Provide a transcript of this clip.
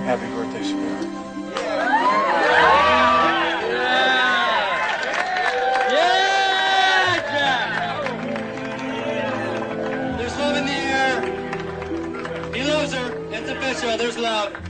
Happy birthday, sweetheart. There's love in the air. He loves her. It's official. There's love.